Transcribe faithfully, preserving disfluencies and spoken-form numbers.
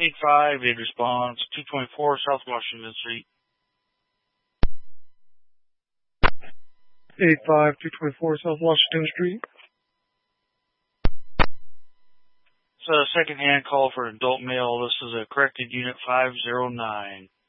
eight five, aid response, two twenty-four South Washington Street. eight five, two twenty-four South Washington Street. It's a second-hand call for adult male. This is a corrected unit five zero nine.